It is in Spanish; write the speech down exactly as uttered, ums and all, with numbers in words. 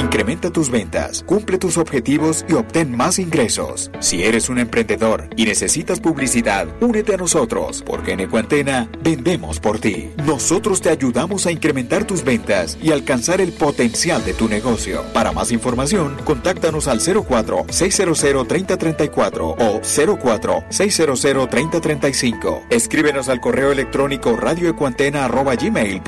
Incrementa tus ventas, cumple tus objetivos y obtén más ingresos. Si eres un emprendedor y necesitas publicidad, únete a nosotros, porque en Ecuantena vendemos por ti. Nosotros te ayudamos a incrementar tus ventas y alcanzar el potencial de tu negocio. Para más información, contáctanos al cero cuatro, seis cero cero, tres cero tres cuatro o cero cuatro, seis cero cero, tres cero tres cinco. Escríbenos al correo electrónico radioecuantena arroba gmail